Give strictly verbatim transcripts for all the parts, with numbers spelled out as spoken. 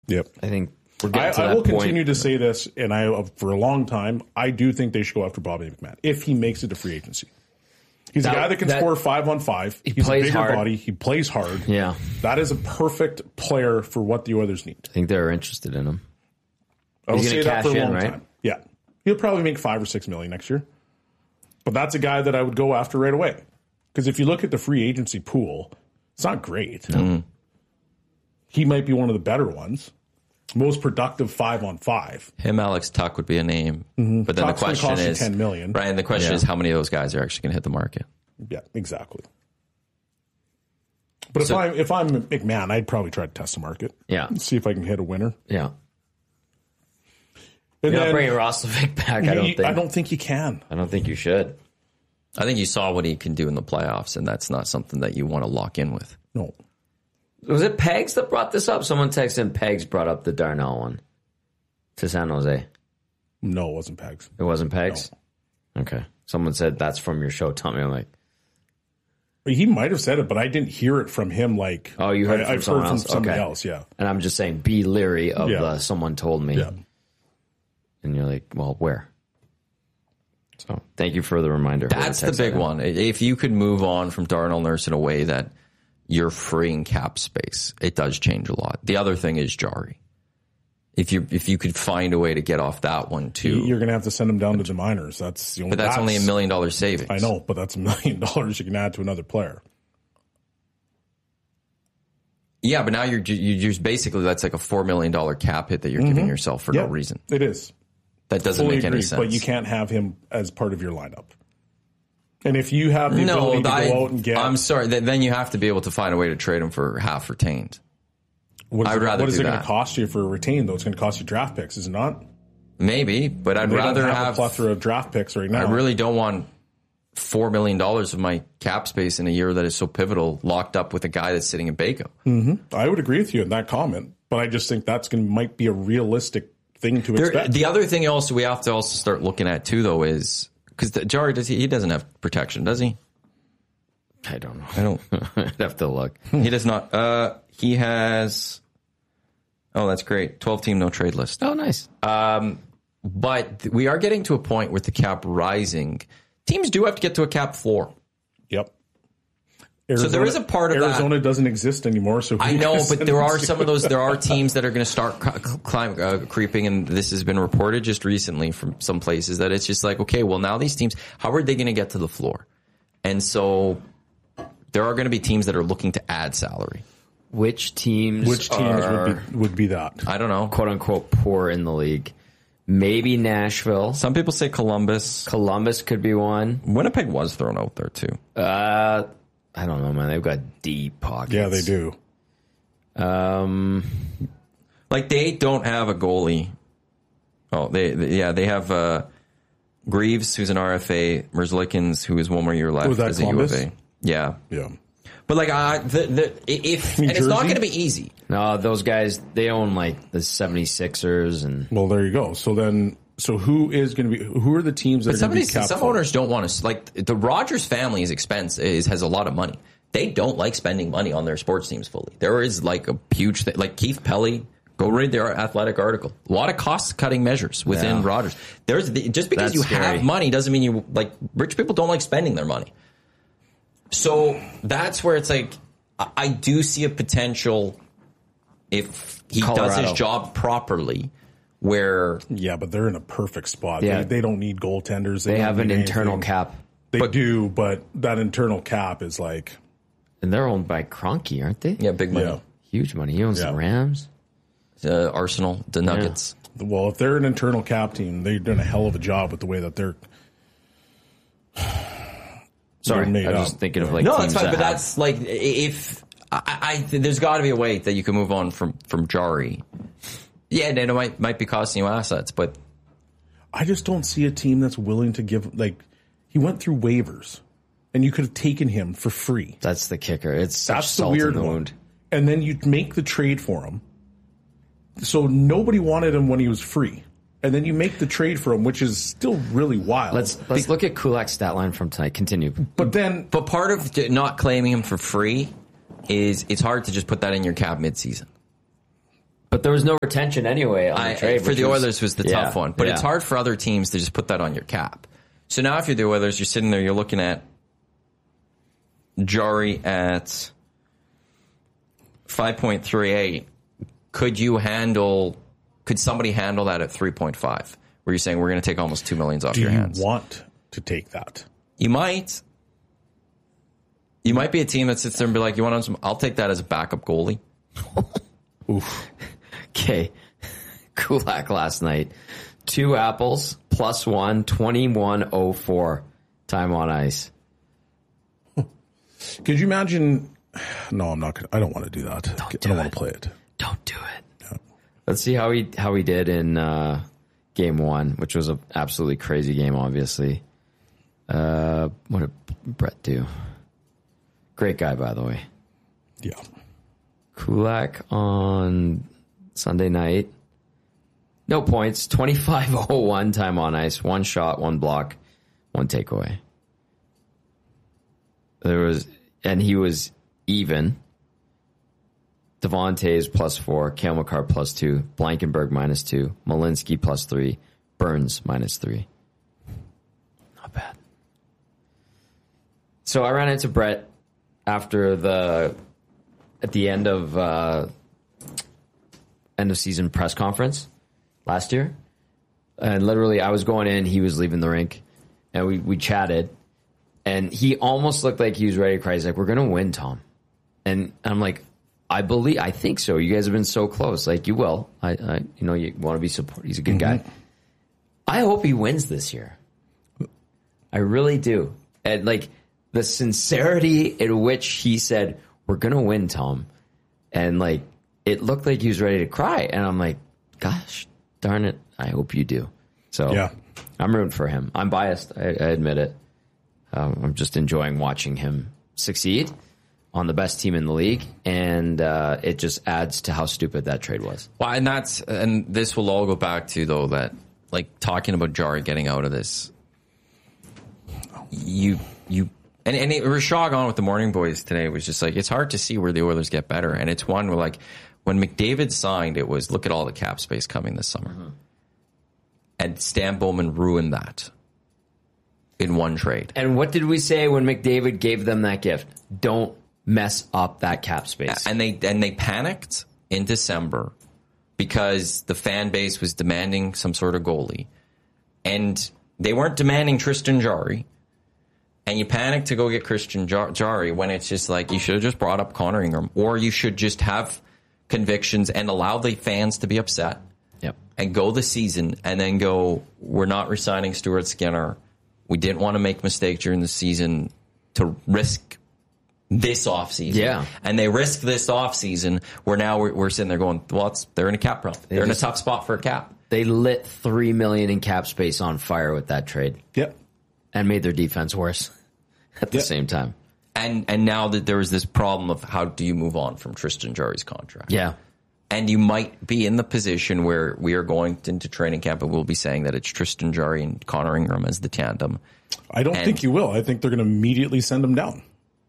Yep. I think we're getting I, to I that will point. continue to say this, and I for a long time, I do think they should go after Bobby McMann if he makes it to free agency. He's That- a guy that can that- score five on five. He He's plays a bigger hard. body. He plays hard. Yeah. That is a perfect player for what the Oilers need. I think they're interested in him. I will He's say gonna that for a cash in, long right? time. Yeah. He'll probably make five or six million next year. But that's a guy that I would go after right away. Because if you look at the free agency pool, it's not great. Mm. He might be one of the better ones. Most productive five on five. Him, Alex Tuck would be a name. Mm-hmm. But then Tuck's the gonna question cost you is, ten million. Brian, the question Yeah. is how many of those guys are actually going to hit the market? Yeah, exactly. But So- if I'm if I'm McMahon, I'd probably try to test the market. Yeah. See if I can hit a winner. Yeah. And You're not then bringing Roslovic back, I don't you- think. I don't think you can. I don't think you should. I think you saw what he can do in the playoffs, and that's not something that you want to lock in with. No. Was it Pegs that brought this up? Someone texted in Pegs brought up the Darnell one to San Jose. No, it wasn't Pegs. It wasn't Pegs? Okay. Someone said that's from your show. Tell me. I'm like, He might have said it, but I didn't hear it from him. Like, oh, you heard I, it from I've someone heard from else? somebody Okay. else. Yeah, and I'm just saying, be leery of Yeah. the someone told me. yeah. And you're like, well, where? So thank you for the reminder. That's the Text big that in. one. If you could move on from Darnell Nurse in a way that you're freeing cap space, it does change a lot. The other thing is Jari. If you if you could find a way to get off that one too, You're going to have to send him down to the minors. That's the only. but that's, only a million dollar savings. I know, but that's a million dollars you can add to another player. Yeah, but now you're ju- you just basically that's like a four million dollar cap hit that you're giving yourself for Yeah, no reason. It is. That doesn't Fully make any agree, sense. but you can't have him as part of your lineup. And if you have the No, ability to I, go out and get, I'm sorry. Th- Then you have to be able to find a way to trade him for half retained. what is I'd it, rather what is do it going that. to cost you for a retain? Though it's going to cost you draft picks, is it not? Maybe, but I'd They rather don't have, have. a plethora of draft picks right now. I really don't want four million dollars of my cap space in a year that is so pivotal locked up with a guy that's sitting in Baco. I would agree with you in that comment, but I just think that's going might be a realistic thing to There, expect. the other thing also we have to also start looking at too, though, is because Jari does he, he doesn't have protection, does he? I don't know. I don't. I'd have to look. He does not. Uh, he has. Oh, that's great. twelve team no trade list. Oh, nice. Um, but we are getting to a point with the cap rising. Teams do have to get to a cap floor. Yep. So there is a part of that- Arizona doesn't exist anymore. So who I know, can but send there them are to? some of those. There are teams that are going to start cl- climb, uh, creeping, and this has been reported just recently from some places that it's just like, okay, well now these teams, how are they going to get to the floor? And so there are going to be teams that are looking to add salary. Which teams Which teams are, would be would be that? I don't know. quote unquote, poor in the league? Maybe Nashville. Some people say Columbus. Columbus could be one. Winnipeg was thrown out there too. Uh, I don't know, man. They've got deep pockets. Yeah, they do. Um, Like they don't have a goalie. Oh, they, they yeah they have uh, Greaves, who's an R F A, Merzlikins, who is one more year left Was that as a U of Columbus? A. Yeah, Yeah. but like uh, the the if New and it's not Jersey? going to be easy. no, those guys, they own like the seventy-sixers and Well, there you go. So then, so who is going to be? Who are the teams that But are some going of to be these cap some full? owners don't want to like the Rogers family is expense is has a lot of money. They don't like spending money on their sports teams fully. There is like a huge thing. Like Keith Pelly, go read their Athletic article. A lot of cost cutting measures within Yeah. Rogers. There's the, just because That's you scary. have money doesn't mean you like rich people don't like spending their money. So that's where it's like I, I do see a potential if he does Colorado. his job properly. Where Yeah, but they're in a perfect spot. Yeah. They, they don't need goaltenders. they don't have an need internal anything. cap. They do, but that internal cap is like, And they're owned by Kroenke, aren't they? yeah, big money. yeah. Huge money. He owns Yeah. the Rams. Uh, Arsenal, the Nuggets. Well, if they're an internal cap team, they've done a hell of a job with the way that they're. Sorry, made I was up. just thinking of like No, teams that's fine, that but have- that's like if I, I there's got to be a way that you can move on from from Jari. Yeah, and it might might be costing you assets, but I just don't see a team that's willing to give. Like, he went through waivers, and you could have taken him for free. that's the kicker. It's such That's the salt weird in the one. wound. And then you make the trade for him. So nobody wanted him when he was free. And then you make the trade for him, which is still really wild. Let's let's look at Kulak's stat line from tonight. Continue. but then, but part of d- not claiming him for free is it's hard to just put that in your cap midseason. But there was no retention anyway on the I, trade. for the was, Oilers was the yeah, tough one. But yeah. it's hard for other teams to just put that on your cap. So now if you're the Oilers, you're sitting there, you're looking at Jarry at five point three eight. Could you handle, could somebody handle that at three point five? Where you're saying we're going to take almost two millions off Do your you hands? want to take that? You might. You might be a team that sits there and be like, you want some, I'll take that as a backup goalie. Oof. Okay. Kulak last night. Two apples, plus one, twenty-one oh four time on ice. Could you imagine? No, I'm not going to. I don't want to do that. Don't I do don't it. want to play it. Don't do it. No. Let's see how he how he did in uh, game one, which was an absolutely crazy game, obviously. Uh, what did Brett do? Great guy, by the way. Yeah. Kulak on Sunday night. No points. twenty-five oh one time on ice. One shot, one block, one takeaway. There was, and he was even. Devontae's plus four, Cale Makar plus two, Blankenberg minus two, Malinsky plus three, Burns minus three. Not bad. So I ran into Brett after the, at the end of, uh, end of season press conference last year. And literally I was going in, he was leaving the rink, and we, we chatted, and he almost looked like he was ready to cry. He's like, we're going to win, Tom. And I'm like, I believe, I think so. You guys have been so close. Like, you will. I, I you know, you want to be support. He's a good mm-hmm. guy. I hope he wins this year. I really do. And like the sincerity in which he said, we're going to win, Tom. And like, it looked like he was ready to cry. And I'm like, gosh, darn it. I hope you do. So yeah. I'm rooting for him. I'm biased. I, I admit it. Um, I'm just enjoying watching him succeed on the best team in the league, and uh, it just adds to how stupid that trade was. Well, and that's and this will all go back to though that like talking about Jarry getting out of this. You you and and it, Rashog on with the Morning Boys today was just like it's hard to see where the Oilers get better, and it's one where like when McDavid signed, it was look at all the cap space coming this summer, mm-hmm. and Stan Bowman ruined that in one trade. And what did we say when McDavid gave them that gift? Don't mess up that cap space. And they and they panicked in December because the fan base was demanding some sort of goalie. And they weren't demanding Tristan Jarry. And you panic to go get Tristan Jar- Jarry when it's just like you should have just brought up Connor Ingram, or you should just have convictions and allow the fans to be upset. Yep. And go the season and then go, we're not re-signing Stuart Skinner. We didn't want to make mistakes during the season to risk this offseason. Yeah. And they risk this offseason where now we're, we're sitting there going, well, it's, they're in a cap problem. They're they just, in a tough spot for a cap. They lit three million dollars in cap space on fire with that trade. Yep. And made their defense worse at the yep. same time. And and now that there is this problem of how do you move on from Tristan Jarry's contract? Yeah. And you might be in the position where we are going into training camp and we'll be saying that it's Tristan Jarry and Connor Ingram as the tandem. I don't and, think you will. I think they're going to immediately send him down.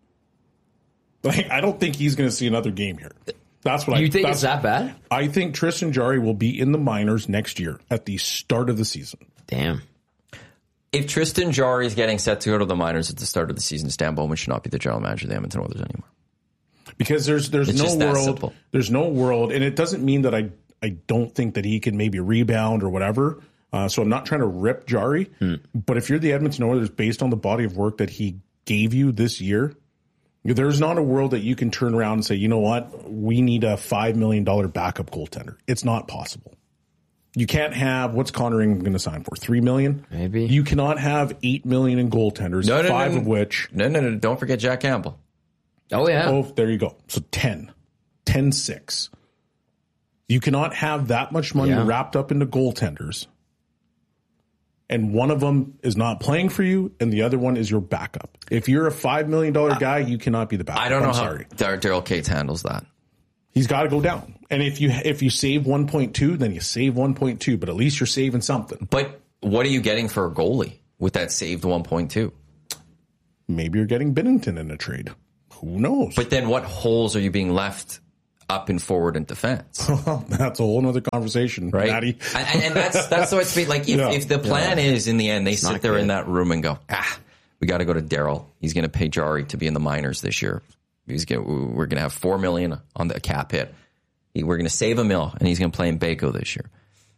Like, I don't think he's going to see another game here. That's what you I think it's that bad? I think Tristan Jarry will be in the minors next year at the start of the season. Damn. If Tristan Jarry is getting set to go to the minors at the start of the season, Stan Bowman should not be the general manager of the Edmonton Oilers anymore. Because there's there's it's no world, there's no world, and it doesn't mean that I I don't think that he can maybe rebound or whatever. Uh, so I'm not trying to rip Jarry, hmm. but if you're the Edmonton Oilers, based on the body of work that he gave you this year, there's not a world that you can turn around and say, you know what, we need a five million dollars backup goaltender. It's not possible. You can't have, what's Connor Ingram going to sign for? Three million dollars? Maybe. You cannot have eight million dollars in goaltenders, no, no, five no, no. of which. No, no, no. Don't forget Jack Campbell. Oh, yeah. Oh, there you go. So ten. ten six. You cannot have that much money yeah. wrapped up into goaltenders, and one of them is not playing for you, and the other one is your backup. If you're a five million dollars guy, you cannot be the backup. I don't know I'm how sorry. Dar- Daryl Cates handles that. He's got to go down. And if you if you save one point two, then you save one point two, but at least you're saving something. But what are you getting for a goalie with that saved one point two? Maybe you're getting Binnington in a trade. Who knows? But then what holes are you being left up and forward in defense. That's a whole other conversation, Right? Matty. And, and that's that's what it's been like. If, Yeah. if the plan yeah. is in the end, they sit there good. in that room and go, ah, we got to go to Daryl. He's going to pay Jari to be in the minors this year. He's gonna, we're going to have four million on the cap hit. We're going to save a mil, and he's going to play in Baco this year.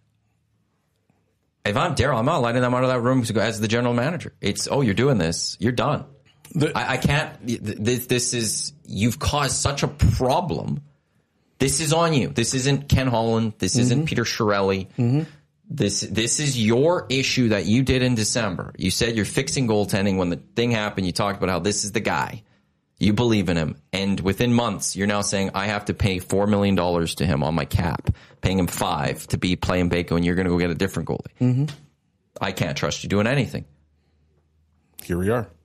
If I'm Daryl, I'm not letting them out of that room as the general manager. It's, oh, you're doing this. You're done. The, I, I can't. This, this is, you've caused such a problem. This is on you. This isn't Ken Holland. This mm-hmm. isn't Peter Chiarelli. Mm-hmm. This this is your issue that you did in December. You said you're fixing goaltending. When the thing happened, you talked about how this is the guy. You believe in him. And within months, you're now saying, I have to pay four million dollars to him on my cap, paying him five to be playing Baco, and you're going to go get a different goalie. Mm-hmm. I can't trust you doing anything. Here we are.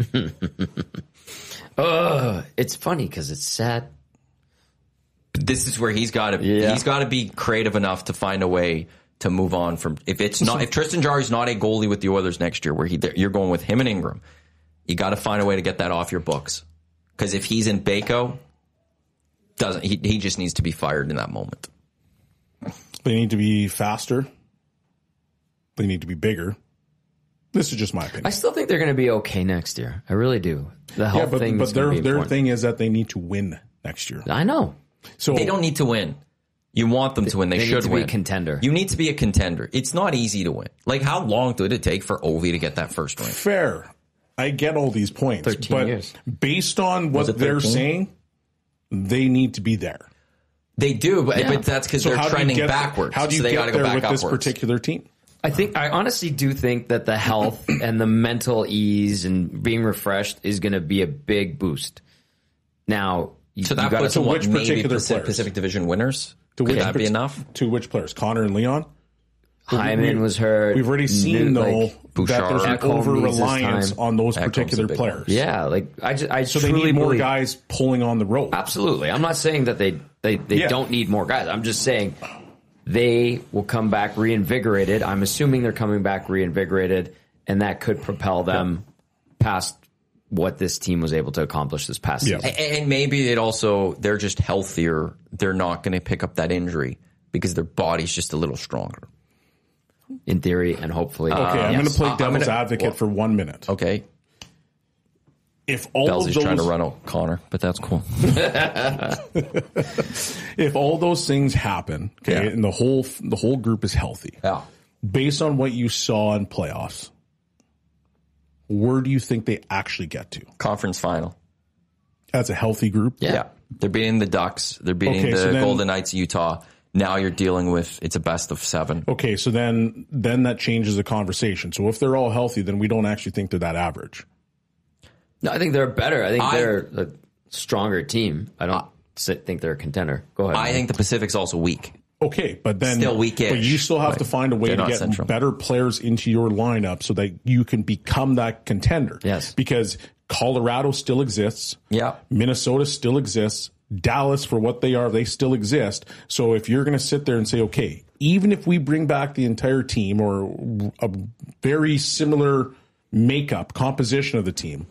uh, it's funny because it's sad. This is where he's got to yeah. he's got to be creative enough to find a way to move on from. If it's not, if Tristan Jarry's not a goalie with the Oilers next year, where he you're going with him and Ingram, you got to find a way to get that off your books. Because if he's in Baco, doesn't he? He just needs to be fired in that moment. They need to be faster. They need to be bigger. This is just my opinion. I still think they're going to be okay next year. I really do. The health yeah, but, thing, but is their be their important. thing is that they need to win next year. I know. So they don't need to win. You want them to win. They, they should need to win. Be a contender. You need to be a contender. It's not easy to win. Like, how long did it take for Ovi to get that first win? Fair. I get all these points. thirteen but years. Based on what they're saying, they need to be there. They do, but, yeah. but that's because so they're trending get, backwards. How do you so they get go there back with upwards. this particular team? I think I honestly do think that the health and the mental ease and being refreshed is going to be a big boost. Now, you, so that you puts to what, which maybe particular Pacific, players? Pacific Division winners. To Could which, that be enough? To which players? Connor and Leon? Hyman was hurt. We've already seen, Like, though, Bouchard. that there's an Echo over-reliance time. on those Echo's particular a big players. one. Yeah, like I just I So truly they need more believe, guys pulling on the rope. Absolutely. I'm not saying that they they, they Yeah. don't need more guys. I'm just saying they will come back reinvigorated. I'm assuming they're coming back reinvigorated, and that could propel them past what this team was able to accomplish this past Yeah. season. And, and maybe it also, they're just healthier. They're not going to pick up that injury because their body's just a little stronger. In theory, and hopefully. Okay, I'm yes. going to play I'm devil's gonna- advocate well, for one minute. Okay. If all Bellsy's of those, trying to run out Connor, but that's cool. if all those things happen, okay, Yeah. and the whole the whole group is healthy, Yeah. based on what you saw in playoffs, where do you think they actually get to Conference final. as a healthy group? Yeah. Yeah. They're beating the Ducks. They're beating Okay, the so then- Golden Knights of Utah. Now you're dealing with, it's a best of seven. Okay, so then then that changes the conversation. So if they're all healthy, then we don't actually think they're that average. No, I think they're better. I think I- they're a stronger team. I don't sit, think they're a contender. Go ahead. I Mike. think the Pacific's also weak. Okay, but then Still weak-ish. but you still have to Like, find a way they're to not get central. better players into your lineup so that you can become that contender. Yes. Because Colorado still exists. Yeah. Minnesota still exists. Dallas, for what they are, they still exist. So if you're going to sit there and say, okay, even if we bring back the entire team or a very similar makeup, composition of the team,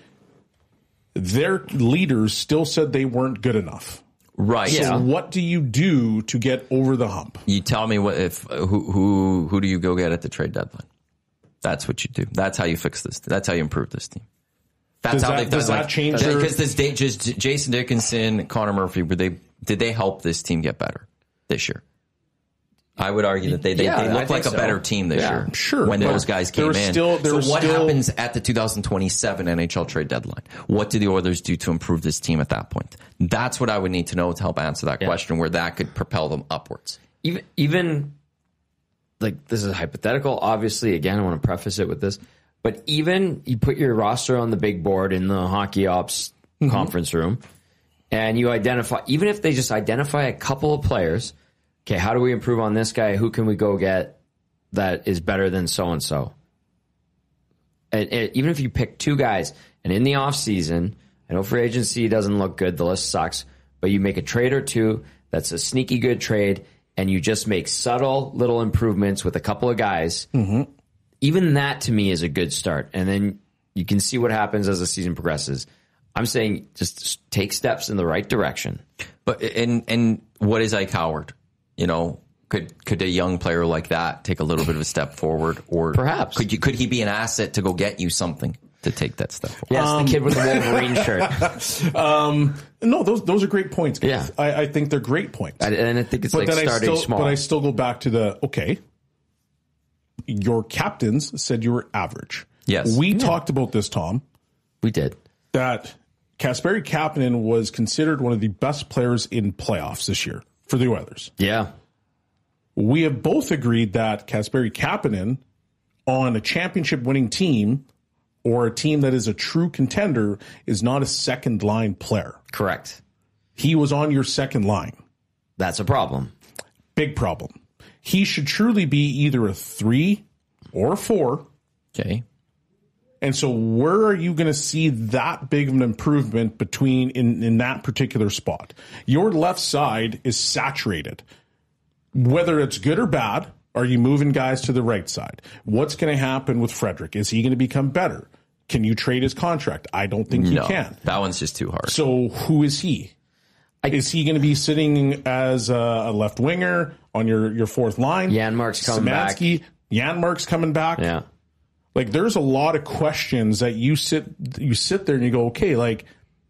their leaders still said they weren't good enough. Right. So Yeah. what do you do to get over the hump? You tell me what if who who who do you go get at the trade deadline? That's what you do. That's how you fix this. That's how you improve this team. That's Does how that- they've done. does that like, change their- Because this day, just Jason Dickinson, Connor Murphy, were they did they help this team get better this year? I would argue that they they, Yeah, they I look think like a so. better team this Yeah. year. Sure, when but those guys there came was in. still- there so was what still- happens at the two thousand twenty-seven N H L trade deadline? What do the Oilers do to improve this team at that point? That's what I would need to know to help answer that Yeah. question. Where that could propel them upwards. even even like this is hypothetical. Obviously, again, I want to preface it with this, but even you put your roster on the big board in the hockey ops Mm-hmm. conference room, and you identify, even if they just identify a couple of players. Okay, how do we improve on this guy? Who can we go get that is better than so and so? And even if you pick two guys, and in the off season, I know free agency doesn't look good, the list sucks, but you make a trade or two that's a sneaky good trade, and you just make subtle little improvements with a couple of guys. Mm-hmm. Even that to me is a good start, and then you can see what happens as the season progresses. I'm saying just take steps in the right direction. But and and what is Ike Howard? You know, could could a young player like that take a little bit of a step forward, or perhaps could you could he be an asset to go get you something to take that step forward? Yes, um, the kid with the Wolverine shirt. Um, no, those those are great points, guys. Yeah. I, I think they're great points. I, and I think it's but like then starting I still, small. But I still go back to the, okay, your captains said you were average. Yes. We yeah. talked about this, Tom. We did. That Kasperi Kapanen was considered one of the best players in playoffs this year for the Oilers. Yeah. We have both agreed that Kasperi Kapanen on a championship winning team or a team that is a true contender is not a second line player. Correct. He was on your second line. That's a problem. Big problem. He should truly be either a three or a four. Okay. And so where are you going to see that big of an improvement between in, in that particular spot? Your left side is saturated. Whether it's good or bad, are you moving guys to the right side? What's going to happen with Frederick? Is he going to become better? Can you trade his contract? I don't think you no, can. That one's just too hard. So who is he? I, is he going to be sitting as a, a left winger on your, your fourth line? Janmark's coming Szymanski, back. Janmark's coming back. Yeah. Like, there's a lot of questions that you sit you sit there and you go, okay, like,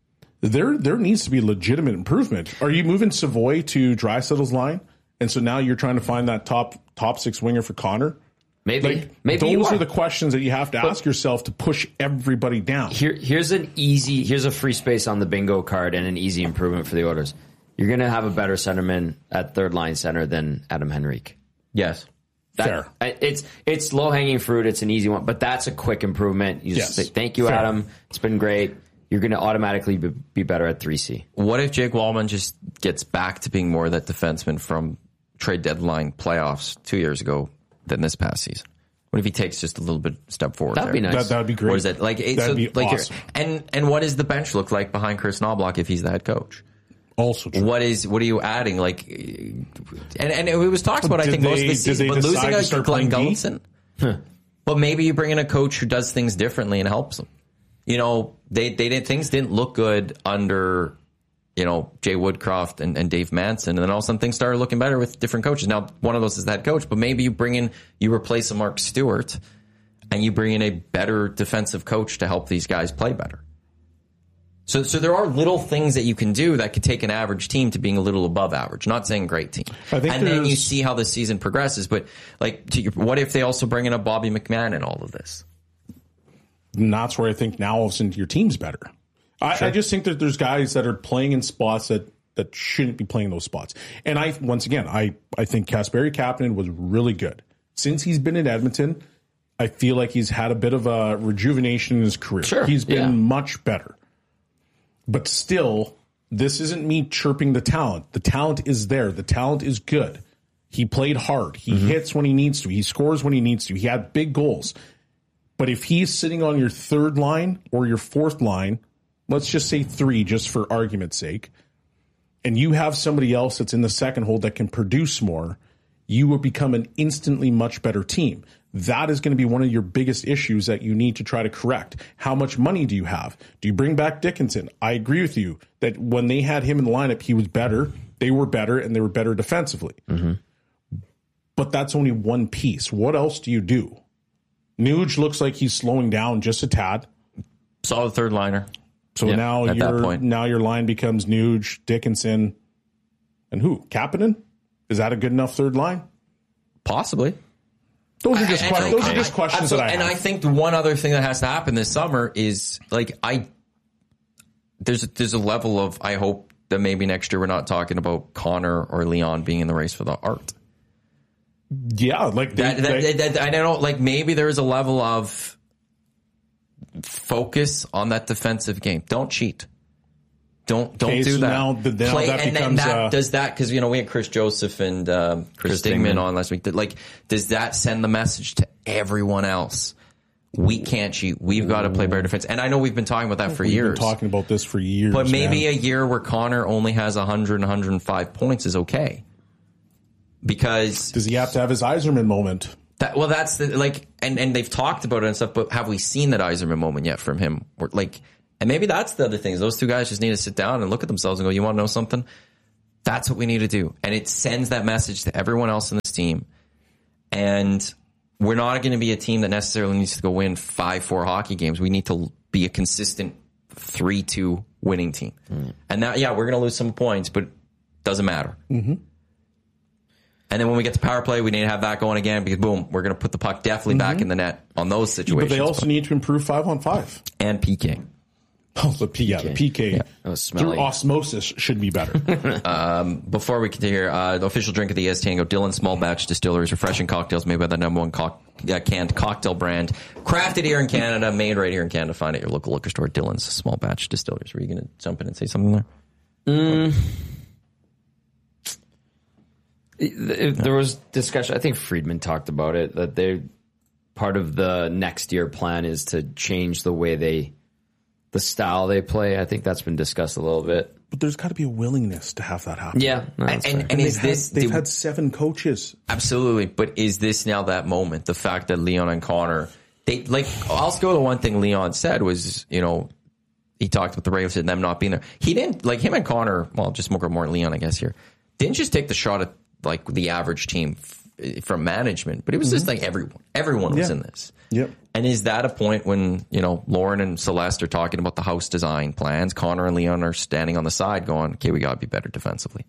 there there needs to be legitimate improvement. Are you moving Savoy to Draisaitl's line? And so now you're trying to find that top top six winger for Connor? Maybe. Like, Maybe those are. are the questions that you have to ask yourself to push everybody down. Here, here's an easy, here's a free space on the bingo card and an easy improvement for the Oilers. You're going to have a better centerman at third line center than Adam Henrique. Yes. That, Fair. It's it's low hanging fruit. It's an easy one, but that's a quick improvement. You just Yes. say, thank you, Fair. Adam. It's been great. You're going to automatically be, be better at three C. What if Jake Wallman just gets back to being more that defenseman from trade deadline playoffs two years ago than this past season? What if he takes just a little bit step forward? That'd there? be nice. That that would be great. Or is that like it, That'd so, be like awesome. and and what does the bench look like behind Chris Knobloch if he's the head coach? Also true. What is what are you adding? Like, and and it was talked about. Did I think most they- of the did season, they but decide losing to a start Glenn playing D? Gullinson. But maybe you bring in a coach who does things differently and helps them. You know, they they did things didn't look good under, you know, Jay Woodcroft and, and Dave Manson, and then all of a sudden things started looking better with different coaches. Now one of those is the head coach, but maybe you bring in you replace a Mark Stewart, and you bring in a better defensive coach to help these guys play better. So, so there are little things that you can do that could take an average team to being a little above average. Not saying great team. I think and then you there's- see how the season progresses. But like, to your, what if they also bring in a Bobby McMahon in all of this? And that's where I think now all of a sudden your team's better. I, Sure. I just think that there's guys that are playing in spots that, that shouldn't be playing those spots. And I, once again, I, I think Kasperi Kapanen was really good. Since he's been in Edmonton, I feel like he's had a bit of a rejuvenation in his career. Sure, He's been yeah. much better. But still, this isn't me chirping the talent. The talent is there. The talent is good. He played hard. He Mm-hmm. hits when he needs to. He scores when he needs to. He had big goals. But if he's sitting on your third line or your fourth line, let's just say three, just for argument's sake, and you have somebody else that's in the second hole that can produce more, you will become an instantly much better team. That is going to be one of your biggest issues that you need to try to correct. How much money do you have? Do you bring back Dickinson? I agree with you that when they had him in the lineup, he was better. They were better, and they were better defensively. Mm-hmm. But that's only one piece. What else do you do? Nuge looks like he's slowing down just a tad. Solid third liner. So Yeah, now at that your point. now your line becomes Nuge, Dickinson, and who? Kapanen? Is that a good enough third line? Possibly. Those are just And que- I- those are I- just questions absolutely. that I And have. I think the one other thing that has to happen this summer is like I there's there's a level of I hope that maybe next year we're not talking about Connor or Leon being in the race for the art. yeah, like they, That, that, they- that, that, I don't know, like maybe there's a level of focus on that defensive game. Don't cheat. Don't don't Okay, do so that. now the- now that and then becomes, that uh, does that because you know we had Chris Joseph and um, Chris, Chris Stigman Stigman. on last week. That, like, does that send the message to everyone else? We can't cheat. We've got to play better defense. And I know we've been talking about that for we've years. been talking about this for years. But maybe man. a year where Connor only has one hundred and one hundred five points is okay. Because does he have to have his Yzerman moment? that, well, that's the, like, and, and they've talked about it and stuff, but have we seen that Yzerman moment yet from him? Or like, And maybe that's the other thing. Is those two guys just need to sit down and look at themselves and go, you want to know something? That's what we need to do. And it sends that message to everyone else in this team. And we're not going to be a team that necessarily needs to go win five four hockey games. We need to be a consistent three two winning team. Mm. And that, yeah, we're going to lose some points, but it doesn't matter. Mm-hmm. And then when we get to power play, we need to have that going again because, boom, we're going to put the puck definitely mm-hmm. back in the net on those situations. But they also but, need to improve five on five. And P K. Oh, the P, yeah, the P K yeah. That was through osmosis should be better. um, before we continue here, uh, the official drink of the E S Tango, Dylan Small Batch Distilleries, refreshing cocktails made by the number one co- uh, canned cocktail brand, crafted here in Canada, made right here in Canada. Find it at your local liquor store, Dylan's Small Batch Distilleries. Were you going to jump in and say something there? Mm. There was discussion. I think Friedman talked about it, that they part of the next year plan is to change the way they the style they play. I think that's been discussed a little bit. But there's got to be a willingness to have that happen. Yeah. No, and, and, and, and is they've this... Had, they've do, had seven coaches. Absolutely. But is this now that moment? The fact that Leon and Connor... They, like, I'll go to one thing Leon said was, you know, he talked about the Rays and them not being there. He didn't... Like, him and Connor... Well, just more, more Leon, I guess, here. Didn't just take the shot at, like, the average team f- from management. But it was mm-hmm. just like everyone. Everyone was yeah. in this. Yep. And is that a point when, you know, Lauren and Celeste are talking about the house design plans? Connor and Leon are standing on the side going, okay, we got to be better defensively.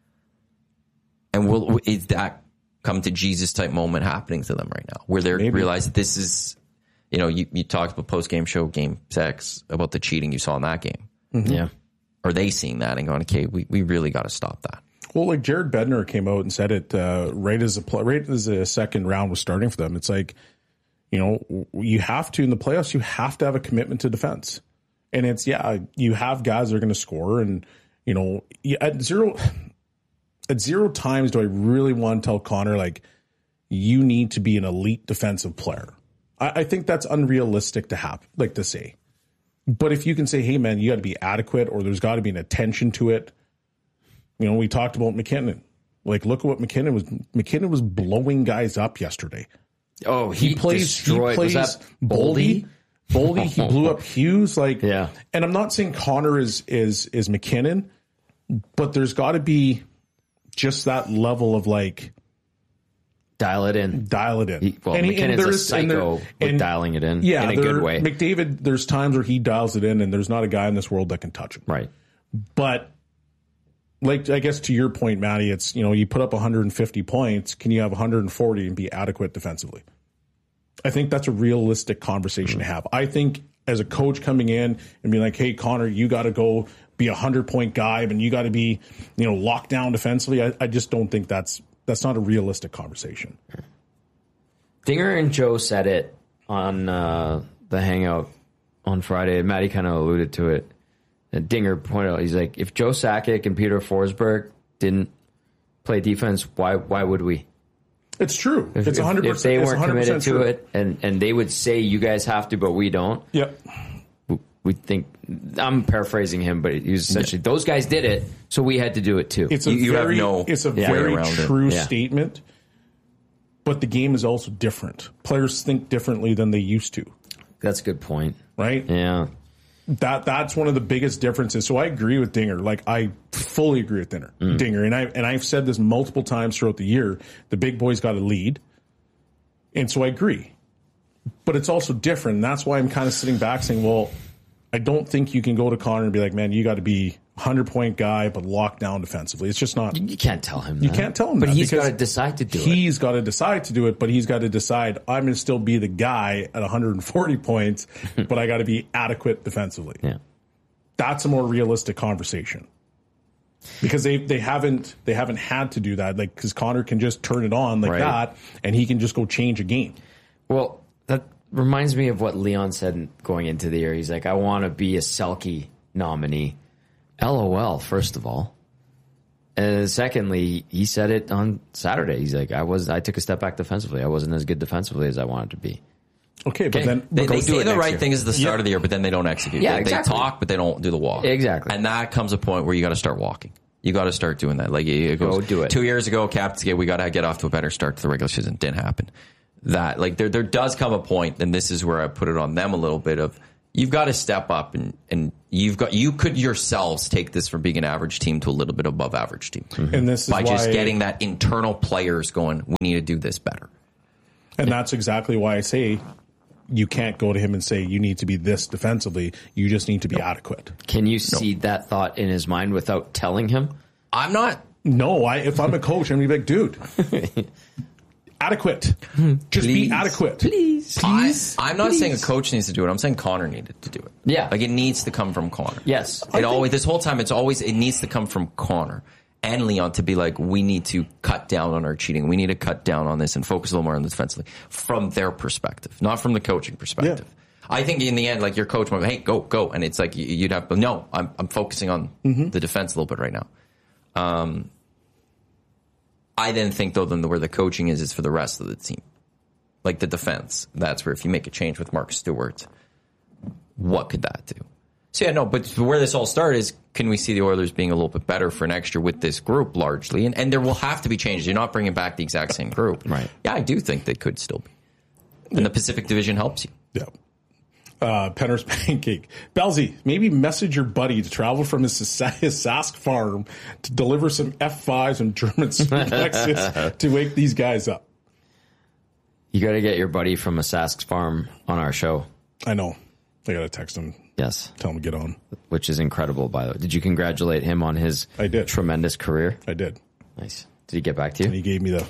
And will is that come to Jesus type moment happening to them right now where they realize that this is, you know, you, you talked about post game show, game six, about the cheating you saw in that game. Mm-hmm. Yeah. Are they seeing that and going, okay, we, we really got to stop that? Well, like Jared Bednar came out and said it uh, right as a right as a second round was starting for them. It's like, you know, you have to, in the playoffs, you have to have a commitment to defense. And it's, yeah, you have guys that are going to score. And, you know, at zero, at zero times do I really want to tell Connor, like, you need to be an elite defensive player. I, I think that's unrealistic to have, like to say. But if you can say, hey, man, you got to be adequate or there's got to be an attention to it. You know, we talked about McKinnon. Like, look at what McKinnon was. McKinnon was blowing guys up yesterday. Oh, he, he plays. Destroyed. He plays was that Boldy. Boldy. He blew up Hughes. Like, yeah. And I'm not saying Connor is is is McKinnon, but there's got to be just that level of like dial it in, dial it in. He, well, and, McKinnon's and there a is, psycho and there, with and, dialing it in. Yeah, in a there, good way. McDavid. There's times where he dials it in, and there's not a guy in this world that can touch him. Right, but. Like, I guess to your point, Matty, it's, you know, you put up one hundred fifty points. Can you have one hundred forty and be adequate defensively? I think that's a realistic conversation mm-hmm. to have. I think as a coach coming in and being like, hey, Connor, you got to go be a hundred-point guy and you got to be, you know, locked down defensively. I, I just don't think that's that's not a realistic conversation. Dinger and Joe said it on uh, the Hangout on Friday. Matty kind of alluded to it. And Dinger pointed out, he's like, if Joe Sakic and Peter Forsberg didn't play defense, why why would we? It's true. If, it's one hundred percent. If they weren't committed to true. it, and, and they would say, you guys have to, but we don't. Yep. We, we think, I'm paraphrasing him, but he was essentially, yeah. those guys did it, so we had to do it too. It's a you, very, you have no it's a yeah, very true yeah. statement, but the game is also different. Players think differently than they used to. That's a good point. Right? Yeah. That that's one of the biggest differences. So I agree with Dinger. Like I fully agree with Dinger. Mm. Dinger, and I and I've said this multiple times throughout the year. The big boys got to lead, and so I agree. But it's also different. And that's why I'm kind of sitting back saying, well, I don't think you can go to Connor and be like, man, you got to be a hundred-point guy, but locked down defensively. It's just not. You can't tell him. You that. can't tell him but that. But he's got to decide to do he's it. He's got to decide to do it, but he's got to decide I'm going to still be the guy at one hundred forty points, but I got to be adequate defensively. Yeah, that's a more realistic conversation because they they haven't they haven't had to do that. Like because Connor can just turn it on like right. that, and he can just go change a game. Well, that reminds me of what Leon said going into the year. He's like, I want to be a Selke nominee. LOL, first of all. And secondly, he said it on Saturday. He's like, I was, I took a step back defensively. I wasn't as good defensively as I wanted to be. Okay, but okay. then they, they say the right year. thing is the start yep. of the year, but then they don't execute. Yeah, they, exactly. they talk, but they don't do the walk. Exactly. And that comes a point where you got to start walking. You got to start doing that. Like it goes, Go do it. Two years ago, Captains Gate, we got to get off to a better start to the regular season. Didn't happen. That like there there does come a point, and this is where I put it on them a little bit of you've got to step up and, and you've got, you could yourselves take this from being an average team to a little bit above average team. Mm-hmm. And this is by why, just getting that internal players going, we need to do this better. And that's exactly why I say you can't go to him and say you need to be this defensively. You just need to be adequate. Can you see that thought in his mind without telling him? I'm not. No, I, if I'm a coach, I'm going to be like, dude, adequate. Just Please. be adequate. Please. Please. I, I'm not Please. saying a coach needs to do it. I'm saying Connor needed to do it. Yeah. Like it needs to come from Connor. Yes. It I always, think- this whole time, it's always, it needs to come from Connor and Leon to be like, we need to cut down on our cheating. We need to cut down on this and focus a little more on the defensively from their perspective, not from the coaching perspective. Yeah. I think in the end, like your coach might go, hey, go, go. And it's like, you'd have, no, I'm, I'm focusing on mm-hmm. the defense a little bit right now. Um, I then think though, then where the coaching is, is for the rest of the team. Like the defense. That's where if you make a change with Mark Stewart, what could that do? So yeah, no, but where this all started is, can we see the Oilers being a little bit better for next year with this group largely? And, and there will have to be changes. You're not bringing back the exact same group. Right. Yeah, I do think they could still be. And yeah. the Pacific Division helps you. Yeah. Uh, Penner's Pancake. Belzy, maybe message your buddy to travel from his, his Sask farm to deliver some F fives and German suplexes to wake these guys up. You got to get your buddy from a Sask farm on our show. I know. I got to text him. Yes. Tell him to get on. Which is incredible, by the way. Did you congratulate him on his I did. tremendous career? I did. Nice. Did he get back to you? And he gave me the...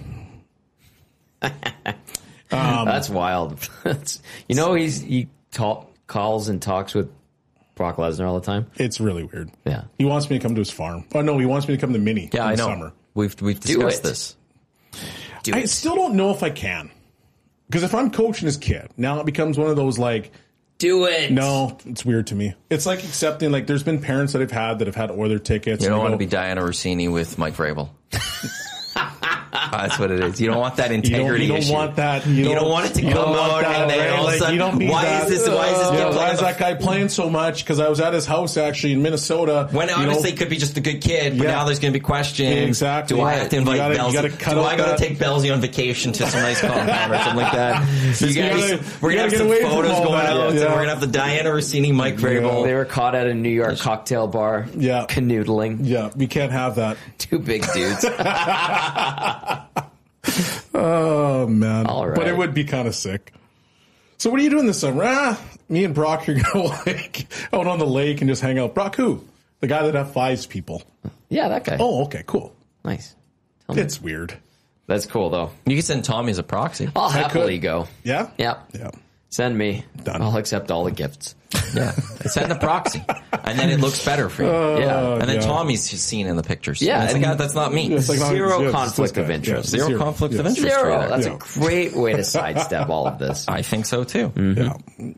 um, That's wild. You know, he's he talk, calls and talks with Brock Lesnar all the time. It's really weird. Yeah. He wants me to come to his farm. Oh, no, he wants me to come to Mini yeah, in I the know. summer. We've, we've discussed this. Do I it. still don't know if I can. Because if I'm coaching his kid, now it becomes one of those like... Do it. No, it's weird to me. It's like accepting, like, there's been parents that I've had that have had Oiler tickets. You don't want go, to be Diana Rossini with Mike Vrabel. That's what it is. You don't want that integrity You don't, you don't issue. want that. You, You don't, don't want it to come out that, and then right? all of a Like, sudden, you don't need why that. is this? Why is this? Yeah, kid why playing is the- that guy playing so much? Because I was at his house actually in Minnesota. When you honestly know, could be just a good kid, but Yeah. now there's going to be questions. Exactly. Do I have to invite You gotta- you Belsy? gotta cut Do out I got to that- take Belsy on vacation to some nice compound or something like that? You You guys, gotta- we're you going gotta to have get some away from photos all going that. out. And Yeah. we're going to have the Diana Rossini, Mike Vrabel. They were caught at a New York cocktail bar. Yeah. Canoodling. Yeah, we can't have that. Two big dudes. Oh, man. All right. But it would be kind of sick. So what are you doing this summer? Ah, me and Brock are going to like out on the lake and just hang out. Brock who? The guy that F fives people. Yeah, that guy. Oh, okay, cool. Nice. Tell me. It's weird. That's cool, though. You can send Tommy as a proxy. I'll I happily could. go. Yeah? Yep. Yeah. Send me. Done. I'll accept all the gifts. Yeah, send the proxy, and then it looks better for you. Uh, Yeah. And then yeah. Tommy's seen in the pictures. Yeah, and it's like, and- ah, that's not me. It's like, no, Zero it's- it's conflict this of guy. interest. Yeah, Zero conflict of Yes. interest. Zero. right there. That's Yeah. a great way to sidestep all of this. I think so too. Yeah.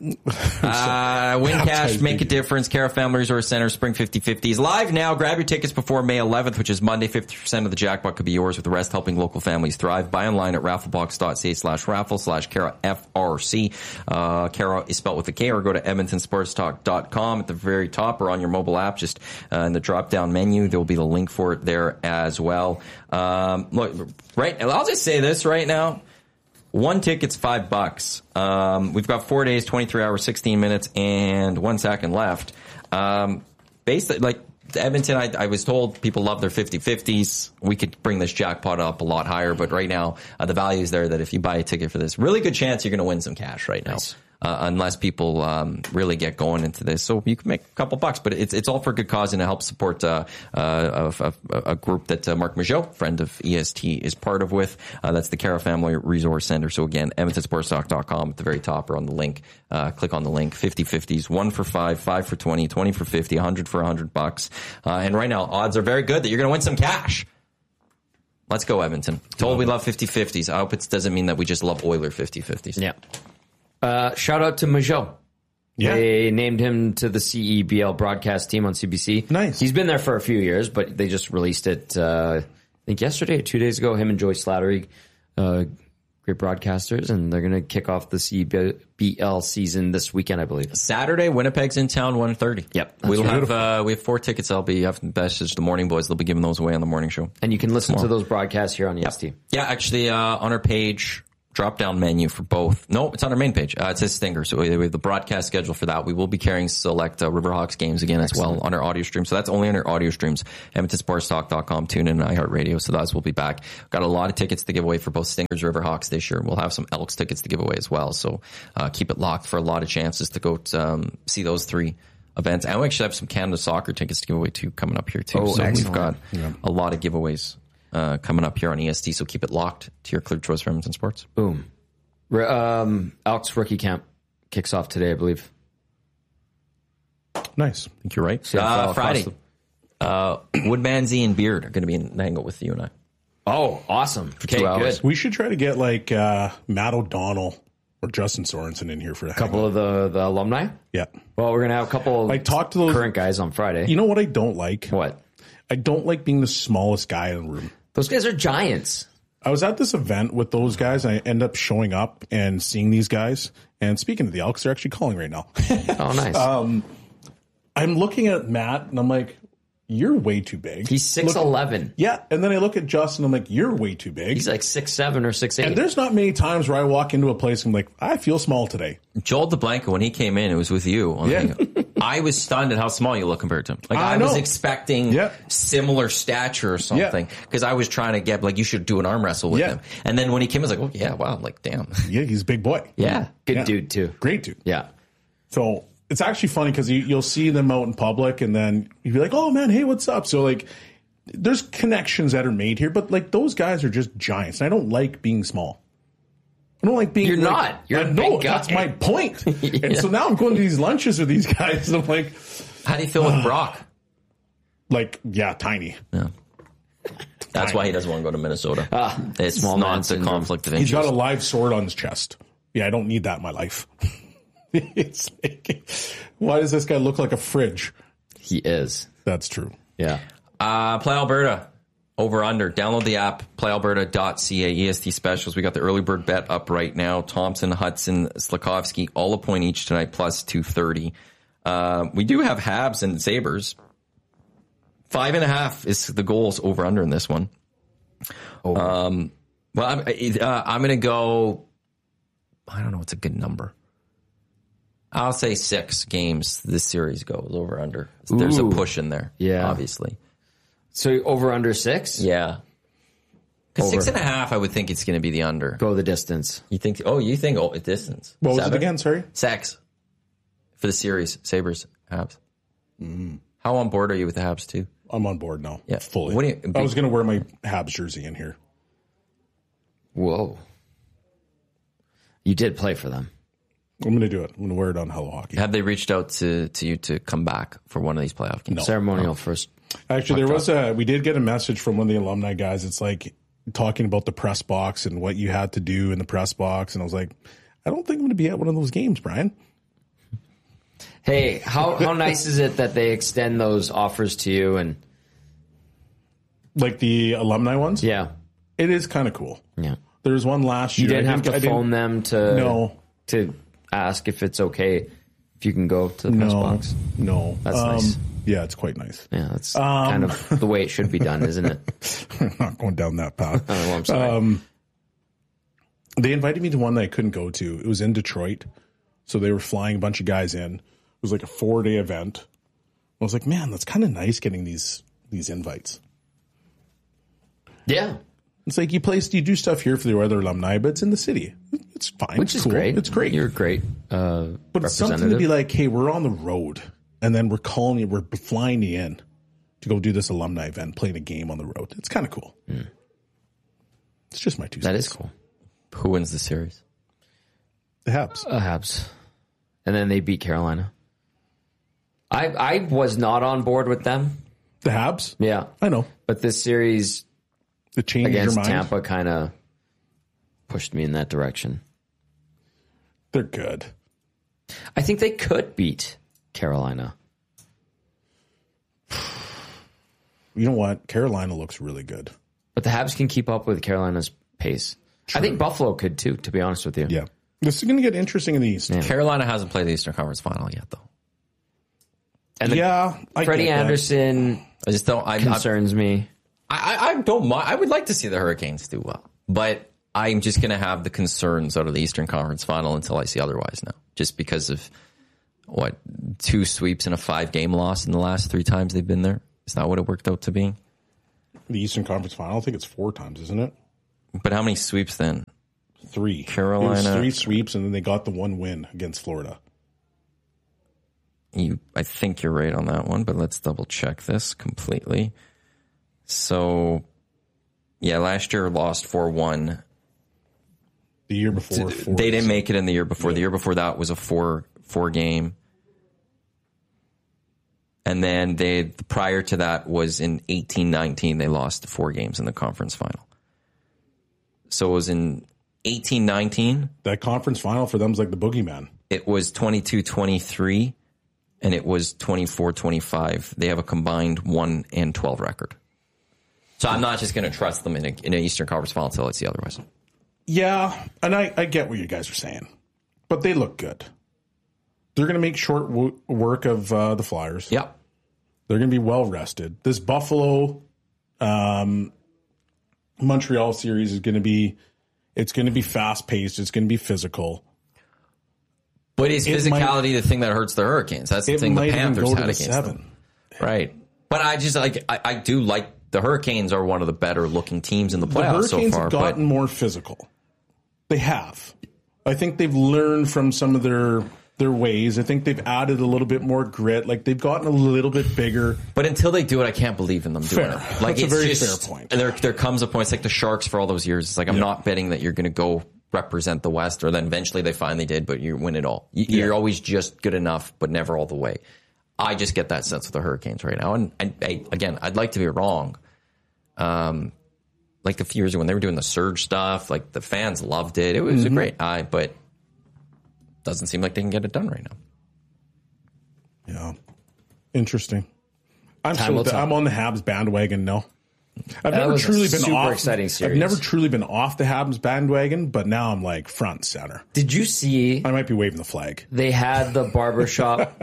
Uh, win cash, make a difference. Cara Family Resource Center, Spring fifty fifty is live now. Grab your tickets before May eleventh, which is Monday. fifty percent of the jackpot could be yours, with the rest helping local families thrive. Buy online at rafflebox.ca slash raffle slash Cara F R C. Uh, Cara is spelled with a K, or go to edmonton sports talk dot com at the very top, or on your mobile app, just uh, in the drop down menu. There will be the link for it there as well. Um, look, right, I'll just say this right now. One ticket's five bucks. Um, we've got four days, twenty-three hours, sixteen minutes, and one second left. Um, basically, like Edmonton, I, I was told people love their fifty-fifties. We could bring this jackpot up a lot higher, but right now, uh, the value is there that if you buy a ticket for this, really good chance you're going to win some cash right now. Nice. Uh, unless people um, really get going into this. So you can make a couple bucks, but it's it's all for good cause, and it helps support uh, uh, a, a, a group that uh, Mark Majot, friend of E S T, is part of with. Uh, that's the Cara Family Resource Center. So again, edmonton sports talk dot com at the very top, or on the link. Uh, click on the link. fifty-fifties, one for five, five for twenty, twenty for fifty, one hundred for one hundred bucks. Uh, and right now, odds are very good that you're going to win some cash. Let's go, Edmonton. Told we love fifty-fifties. I hope it doesn't mean that we just love Oiler fifty-fifties. Yeah. Uh, shout out to Majot. Yeah. They named him to the C E B L broadcast team on C B C. Nice. He's been there for a few years, but they just released it, uh, I think yesterday or two days ago. Him and Joy Slattery, uh, great broadcasters, and they're going to kick off the C E B L season this weekend, I believe. Saturday, Winnipeg's in town, one thirty. Yep, that's We'll right. have, uh, we have four tickets. I'll be having message the morning boys. They'll be giving those away on the morning show. And you can listen to those broadcasts here on E S T. Yeah, actually, uh, on our page, drop down menu for both. No, it's on our main page. Uh, it says Stinger. So we have the broadcast schedule for that. We will be carrying select uh, Riverhawks games again as Excellent. well on our audio stream. So that's only on our audio streams. Edmonton Sports Talk dot com, tune in, and iHeartRadio. So those will be back. Got a lot of tickets to give away for both Stingers, Riverhawks this year. We'll have some Elks tickets to give away as well. So uh, keep it locked for a lot of chances to go to, um, see those three events. And we actually have some Canada soccer tickets to give away too coming up here too. Oh, so excellent. we've got Yeah. a lot of giveaways uh, coming up here on E S T. So keep it locked to your clear choice for Edmonton Sports. Boom. Um, Elks rookie camp kicks off today, I believe. Nice. I think you're right. C F L Uh, across Friday, uh, Woodmansey and Beard are going to be in Hangout with you and I. Oh, awesome. Okay, two hours. good. We should try to get like uh, Matt O'Donnell or Justin Sorensen in here for a Couple of the, the alumni. Yeah. Well, we're gonna have a couple. I talked to those current guys on Friday. You know what I don't like? What? I don't like being the smallest guy in the room. Those guys are giants. I was at this event with those guys. And I end up showing up and seeing these guys. And speaking of the Elks, they're actually calling right now. Oh, nice. um, I'm looking at Matt and I'm like, you're way too big. He's six eleven. Yeah. And then I look at Justin. I'm like, you're way too big. He's like six seven or six eight. And there's not many times where I walk into a place and I'm like, I feel small today. Joel DeBlanco, when he came in, it was with you. On Yeah. the, I was stunned at how small you look compared to him. Like I I, was know. expecting Yeah. similar stature or something because I was trying to get like you should do an arm wrestle with Yeah. him. And then when he came, I was like, oh yeah, wow, like damn, Yeah, he's a big boy. yeah. Good Yeah. dude too. Great dude. Yeah. So it's actually funny because you, you'll see them out in public and then you'll be like, oh man, hey, what's up? So like there's connections that are made here, but like those guys are just giants. And I don't like being small. I don't like being. You're like, not. You're a I know, big guy. that's my point. Yeah. And so now I'm going to these lunches with these guys. And I'm like, How do you feel with Brock? like, yeah, tiny. Yeah. That's why he doesn't want to go to Minnesota. Ah, it's small man not the syndrome. conflict of He's interest. got a live sword on his chest. Yeah, I don't need that in my life. It's like, why does this guy look like a fridge? He is. That's true. Yeah. Uh, Play Alberta. Over under. Download the app, play alberta dot c a. E S T specials. We got the early bird bet up right now. Thompson, Hudson, Slakovsky, all a point each tonight, plus two thirty. Uh, we do have Habs and Sabres. Five and a half is the goals over under in this one. Over. Um, well, I'm, uh, I'm going to go, I don't know what's a good number. I'll say six games this series goes over under. There's Ooh. a push in there. Yeah. Obviously. So over under six? Yeah. Because Over. six and a half, I would think it's going to be the under. Go the distance. You think? Oh, you think? Oh, distance. What was Seven? it again? Sorry. Sex for the series. Sabres, Habs. Mm. How on board are you with the Habs too? I'm on board now. Yeah. Fully. What do you- I was going to wear my Habs jersey in here. Whoa. You did play for them. I'm going to do it. I'm going to wear it on Hello Hockey. Have they reached out to, to you to come back for one of these playoff games? No. Ceremonial first. Actually, there was a, we did get a message from one of the alumni guys. It's like talking about the press box and what you had to do in the press box. And I was like, I don't think I'm going to be at one of those games, Brian. Hey, how, how nice is it that they extend those offers to you? And Like the alumni ones. yeah, It is kind of cool. yeah. There was one last You year. didn't I have to I didn't- phone them to No. to ask if it's okay if you can go to the press No. box. No. That's Um, nice. Yeah, it's quite nice. Yeah, that's kind of the way it should be done, isn't it? I'm not going down that path. Oh, I'm sorry. They invited me to one that I couldn't go to. It was in Detroit. So they were flying a bunch of guys in. It was like a four day event. I was like, man, that's kind of nice getting these these invites. Yeah, It's like you place, you do stuff here for the other alumni, but it's in the city. It's fine. which it's is cool. great. It's great. You're a great uh, but it's something to representative. be like, hey, we're on the road, and then we're calling you, we're flying you in to go do this alumni event, playing a game on the road. It's kind of cool. Mm. It's just my two That cents. is cool. Who wins the series? The Habs. Uh, Habs, and then they beat Carolina. I I was not on board with them. The Habs? Yeah, I know. but this series It changed against your mind. Tampa kind of pushed me in that direction. They're good. I think they could beat Carolina. You know what? Carolina looks really good. But the Habs can keep up with Carolina's pace. I think Buffalo could too, to be honest with you. Yeah. This is going to get interesting in the East. Yeah, Carolina hasn't played the Eastern Conference Final yet, though. And the, I Freddie get that. Anderson I just don't. I, I, concerns me. I, I don't mind. I would like to see the Hurricanes do well, but I'm just going to have the concerns out of the Eastern Conference Final until I see otherwise now, just because of what, two sweeps and a five game loss in the last three times they've been there. Is that what it worked out to be? The Eastern Conference Final, I think it's four times, isn't it? But how many sweeps then? Three. Carolina. It was three sweeps, and then they got the one win against Florida. You, I think you're right on that one, but let's double check this completely. So, yeah, last year lost four one. The year before, four They didn't make it in the year before. Yeah. The year before that was a four four game. And then they prior to that was in eighteen nineteen, they lost four games in the conference final. So it was in eighteen nineteen. That conference final for them is like the boogeyman. It was twenty-two twenty-three, and it was twenty-four twenty-five. They have a combined one and twelve record. So I'm not just going to trust them in, a, in an Eastern Conference final until I see otherwise. Yeah, and I, I get what you guys are saying, but they look good. They're going to make short w- work of uh, the Flyers. Yeah. They're going to be well rested. This Buffalo um, Montreal series is going to be, it's going to be fast paced. It's going to be physical. But is It physicality might- the thing that hurts the Hurricanes? That's the It thing the might even Panthers go to had the against seven. them. Right. But I just like, I, I do like the Hurricanes are one of the better looking teams in the The playoffs so Hurricanes far. have gotten But more physical. They have. I think they've learned from some of their their ways. I think they've added a little bit more grit. Like they've gotten a little bit bigger. But until they do it, I can't believe in them doing Fair. it. Like That's a it's very just, fair point. There, there comes a point. It's like the Sharks for all those years. It's like I'm Yeah. not betting that you're going to go represent the West, or then eventually they finally did, but you win it all. You, Yeah. You're always just good enough, but never all the way. I just get that sense with the Hurricanes right now. And, and I, again, I'd like to be wrong. Um, like a few years ago when they were doing the surge stuff, like the fans loved it. It was Mm-hmm. a great eye, but doesn't seem like they can get it done right now. Yeah. Interesting. I'm Time so will th- tell. I'm on the Habs bandwagon now. I've That never was a truly been super off. exciting I've series. never truly been off the Habs bandwagon, but now I'm like front and center. Did you see I might be waving the flag. they had the barbershop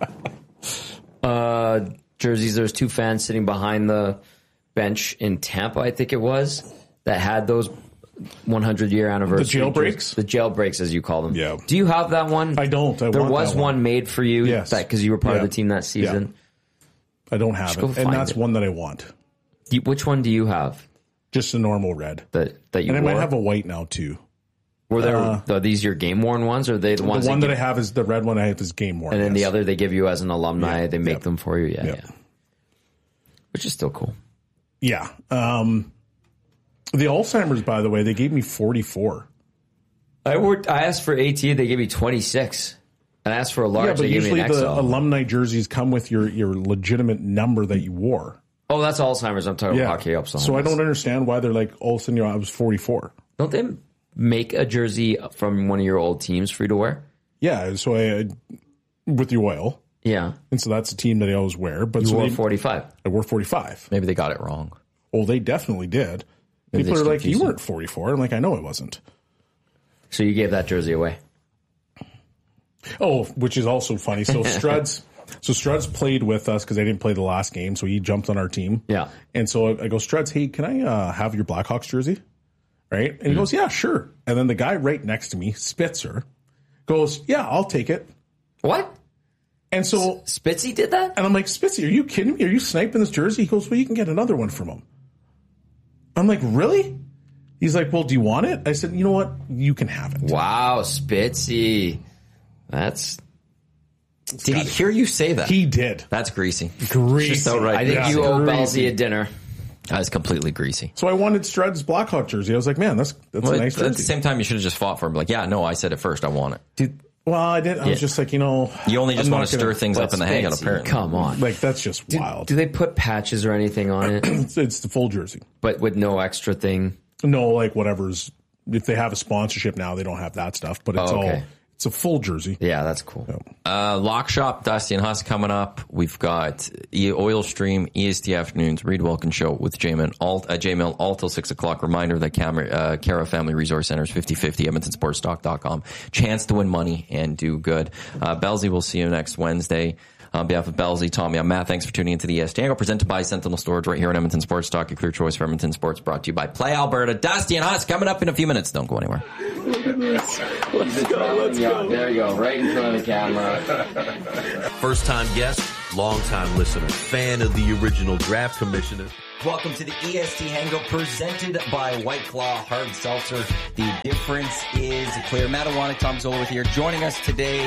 uh, jerseys? There's two fans sitting behind the bench in Tampa, I think it was, that had those one hundred year anniversary. The jailbreaks? jerseys. The jailbreaks, as you call them. Yeah. Do you have that one? I don't. I there want was that one. one. made for you Yes. because you were part Yeah. of the team that season. I don't have go it, find and that's it. one that I want. Do you- which one do you have Just a normal red, that, that you and I wore? might have a white now too. Were there, uh, are these your game worn ones, or are they the The ones one they that I give- have is the red one. I have is game worn, and then the yes. other they give you as an alumni, Yeah. they make Yep. them for you? Yeah, Yep. yeah. Which is still cool. Yeah. Um, the Alzheimer's, by the way, they gave me forty-four. I worked. I asked for AT, they gave me twenty-six. I asked for a large, Yeah, but they gave me usually an the X L. alumni jerseys come with your, your legitimate number that you wore. Oh, that's Alzheimer's. I'm talking Yeah. about hockey Alzheimer's. So I don't understand why they're like, all of a sudden, you know, I was forty-four. Don't they make a jersey from one of your old teams for you to wear? Yeah. So I, I with the oil. Yeah. And so that's a team that I always wear. But You so wore they, forty-five. I wore forty-five. Maybe they got it wrong. Oh, they definitely did. Maybe People they are like, confused you you. weren't forty-four. I'm like, I know I wasn't. So you gave that jersey away. Oh, which is also funny. So Struds, so Struds played with us because I didn't play the last game, so he jumped on our team. Yeah. And so I, I go, Struds, hey, can I uh, have your Blackhawks jersey? Right? And Mm-hmm. he goes, yeah, sure. And then the guy right next to me, Spitzer, goes, yeah, I'll take it. What? And so, Spitzy did that? and I'm like, Spitzer, are you kidding me? Are you sniping this jersey? He goes, well, you can get another one from him. I'm like, really? He's like, well, do you want it? I said, you know what? You can have it. Wow, Spitzy. That's Did he hear you say that? He did. That's greasy. Greasy. Just outright I think Yeah. you owe Crazy. Ballsy a dinner. That is completely greasy. So I wanted Struds Blackhawk jersey. I was like, man, that's that's Well, a nice at the jersey. same time, you should have just fought for him. Like, yeah, no, I said it first. I want it. Dude, well, I did. I was just like, you know, You only just I'm want not to stir gonna- things up in the hangout, Spitzy, apparently. Come on. Like that's just do, wild. do they put patches or anything on it, it's, it's the full jersey. but with no extra thing? No, like whatever's. If they have a sponsorship now, they don't have that stuff. But it's Oh, okay. all. It's a full jersey. Yeah, that's cool. Uh, Lock Shop, Dusty and Huss coming up. We've got e- Oil Stream, E S T Afternoons, Reed Wilkins Show with J-Mill, alt, uh, J-Mill, all till six o'clock. Reminder that Camera, uh, Cara Family Resource Center is fifty fifty, Edmonton Sports Stock dot com. Chance to win money and do good. Uh, Belzy, we'll see you next Wednesday. On behalf of Belzy, Tommy, I'm Matt. Thanks for tuning into the E S T Angle, presented by Sentinel Storage right here on Edmonton Sports Talk. Your clear choice for Edmonton Sports, brought to you by Play Alberta. Dusty and Huss coming up in a few minutes. Don't go anywhere. Let's go, let's go. There you go, right in front of the camera. First time guest, long time listener, fan of the original draft commissioner. Welcome to the E S T Hangout, presented by White Claw Hard Seltzer. The difference is clear. Matt Iwanek, Tom Zola with here, joining us today.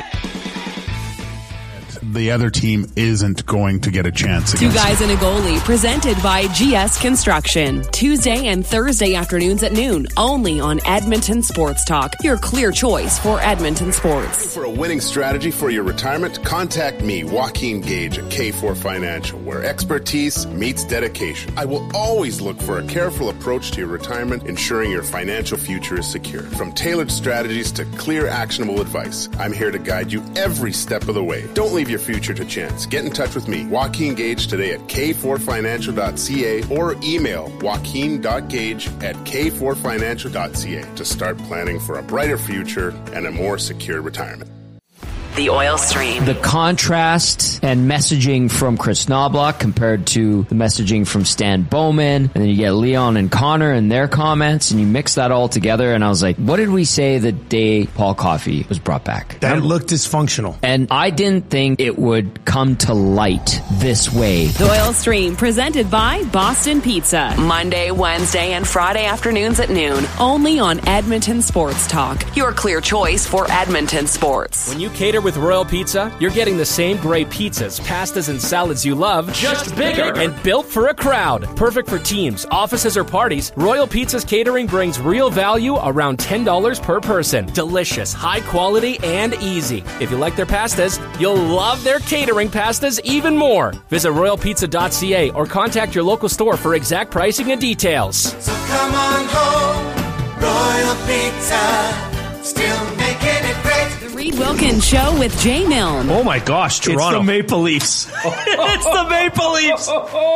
The other team isn't going to get a chance against Two Guys and a Goalie, presented by G S Construction. Tuesday and Thursday afternoons at noon, only on Edmonton Sports Talk. Your clear choice for Edmonton sports. For a winning strategy for your retirement, contact me, Joaquin Gage at K four Financial, where expertise meets dedication. I will always look for a careful approach to your retirement, ensuring your financial future is secure. From tailored strategies to clear, actionable advice, I'm here to guide you every step of the way. Don't leave your future to chance. Get in touch with me, Joaquin Gage, today at k four financial dot c a or email joaquin dot gage at k four financial dot c a to start planning for a brighter future and a more secure retirement. The Oil Stream. The contrast and messaging from Chris Knobloch compared to the messaging from Stan Bowman, and then you get Leon and Connor and their comments, and you mix that all together, and I was like, what did we say the day Paul Coffey was brought back? That looked dysfunctional. And I didn't think it would come to light this way. The Oil Stream, presented by Boston Pizza. Monday, Wednesday, and Friday afternoons at noon, only on Edmonton Sports Talk. Your clear choice for Edmonton sports. When you cater with Royal Pizza, you're getting the same great pizzas, pastas, and salads you love, just, just bigger and built for a crowd. Perfect for teams, offices, or parties, Royal Pizza's catering brings real value around ten dollars per person. Delicious, high quality, and easy. If you like their pastas, you'll love their catering pastas even more. Visit royal pizza dot c a or contact your local store for exact pricing and details. So come on home, Royal Pizza, still making it great. Reed Wilkins Show with Jay Milne. Oh my gosh, Toronto. It's the Maple Leafs. It's the Maple Leafs.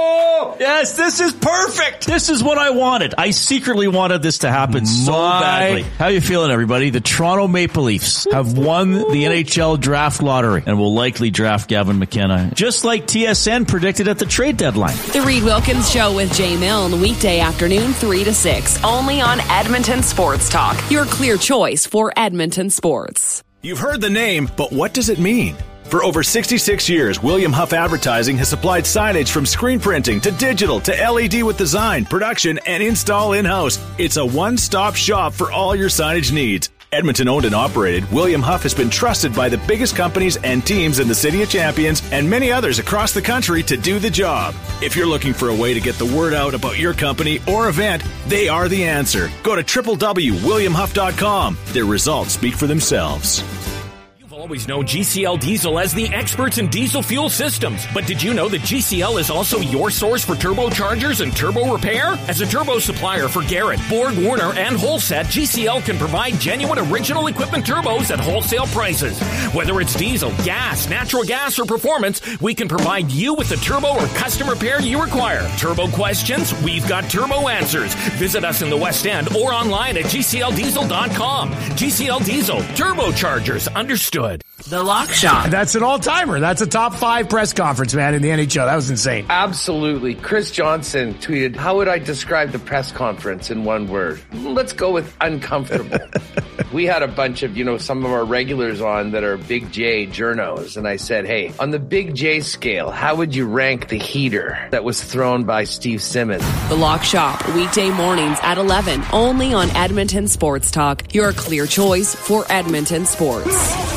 Yes, this is perfect. This is what I wanted. I secretly wanted this to happen so My- badly. How you feeling, everybody? The Toronto Maple Leafs have won the N H L draft lottery and will likely draft Gavin McKenna, just like T S N predicted at the trade deadline. The Reed Wilkins Show with Jay Milne, weekday afternoon, three to six, only on Edmonton Sports Talk. Your clear choice for Edmonton sports. You've heard the name, but what does it mean? For over sixty-six years, William Huff Advertising has supplied signage from screen printing to digital to L E D with design, production, and install in-house. It's a one-stop shop for all your signage needs. Edmonton owned and operated, William Huff has been trusted by the biggest companies and teams in the City of Champions and many others across the country to do the job. If you're looking for a way to get the word out about your company or event, they are the answer. Go to w w w dot william huff dot com. Their results speak for themselves. Always known G C L Diesel as the experts in diesel fuel systems. But did you know that G C L is also your source for turbochargers and turbo repair? As a turbo supplier for Garrett, Borg Warner, and Holset, G C L can provide genuine original equipment turbos at wholesale prices. Whether it's diesel, gas, natural gas, or performance, we can provide you with the turbo or custom repair you require. Turbo questions? We've got turbo answers. Visit us in the West End or online at g c l diesel dot com. G C L Diesel, turbochargers, understood. The Lock Shop. That's an all-timer. That's a top five press conference, man, in the N H L. That was insane. Absolutely. Chris Johnson tweeted, how would I describe the press conference in one word? Let's go with uncomfortable. We had a bunch of, you know, some of our regulars on that are Big J journos. And I said, hey, on the Big J scale, how would you rank the heater that was thrown by Steve Simmons? The Lock Shop, weekday mornings at eleven, only on Edmonton Sports Talk. Your clear choice for Edmonton sports.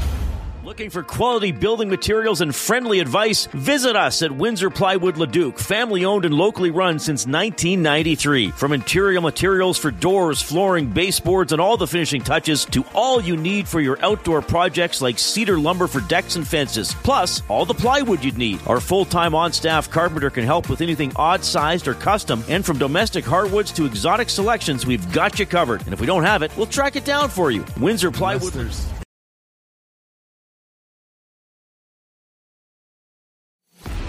Looking for quality building materials and friendly advice? Visit us at Windsor Plywood Leduc, family owned and locally run since nineteen ninety-three. From interior materials for doors, flooring, baseboards, and all the finishing touches to all you need for your outdoor projects like cedar lumber for decks and fences. Plus, all the plywood you'd need. Our full-time on-staff carpenter can help with anything odd-sized or custom. And from domestic hardwoods to exotic selections, we've got you covered. And if we don't have it, we'll track it down for you. Windsor Plywood.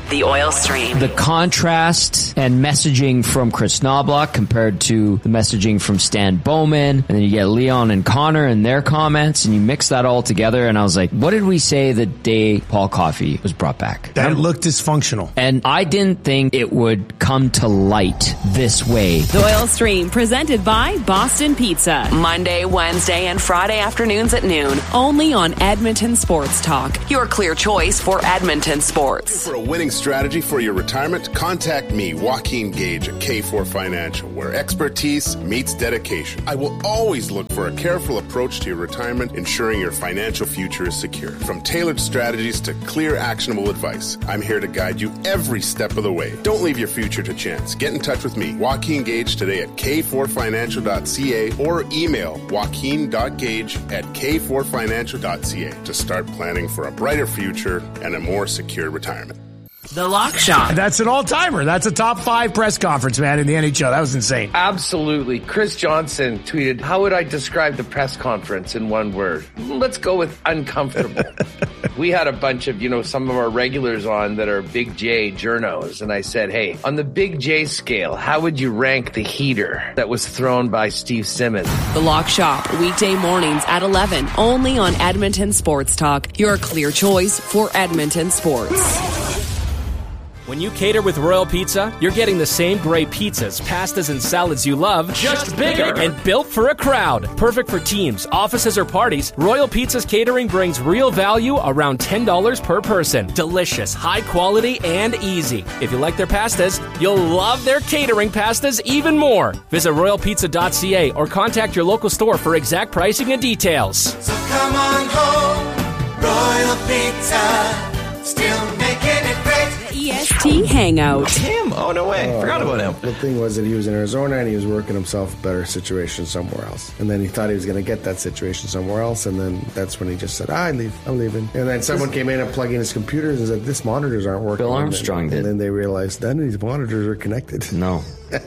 The Oil Stream. The contrast and messaging from Chris Knobloch compared to the messaging from Stan Bowman, and then you get Leon and Connor and their comments, and you mix that all together, and I was like, what did we say the day Paul Coffey was brought back? That looked dysfunctional. And I didn't think it would come to light this way. The Oil Stream, presented by Boston Pizza. Monday, Wednesday, and Friday afternoons at noon. Only on Edmonton Sports Talk. Your clear choice for Edmonton sports. For a winning strategy for your retirement, contact me, Joaquin Gage at K four Financial, where expertise meets dedication. I will always look for a careful approach to your retirement, ensuring your financial future is secure. From tailored strategies to clear, actionable advice, I'm here to guide you every step of the way. Don't leave your future to chance. Get in touch with me, Joaquin Gage, today at k four financial dot c a or email joaquin dot gage at k four financial dot c a to start planning for a brighter future and a more secure retirement. The Lock Shop. That's an all-timer. That's a top five press conference, man, in the N H L. That was insane. Absolutely. Chris Johnson tweeted, how would I describe the press conference in one word? Let's go with uncomfortable. We had a bunch of, you know, some of our regulars on that are Big J journos, and I said, hey, on the Big J scale, how would you rank the heater that was thrown by Steve Simmons? The Lock Shop, weekday mornings at eleven, only on Edmonton Sports Talk. Your clear choice for Edmonton sports. When you cater with Royal Pizza, you're getting the same great pizzas, pastas, and salads you love, just bigger and built for a crowd. Perfect for teams, offices, or parties, Royal Pizza's catering brings real value around ten dollars per person. Delicious, high quality, and easy. If you like their pastas, you'll love their catering pastas even more. Visit royal pizza dot c a or contact your local store for exact pricing and details. So come on home, Royal Pizza, still making it great. E S T Hangout. Him? Oh, no way. Oh, Forgot about him. The thing was that he was in Arizona and he was working himself a better situation somewhere else. And then he thought he was going to get that situation somewhere else. And then that's when he just said, ah, I leave. I'm leaving. And then someone came in and plugged in his computers and said, these monitors aren't working. Bill Armstrong and then, did. And then they realized then these monitors are connected. No.